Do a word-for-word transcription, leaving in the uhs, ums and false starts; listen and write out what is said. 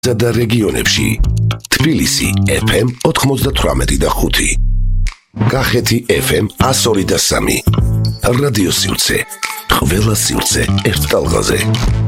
და რეგიონებში თბილისი ეფ ემ ოთხმოცდათვრამეტი და ხუთი, კახეთი ეფ ემ ასორი და სამი, რადიო სივრცე, ყველა სივრცე ერთ ტალღაზე.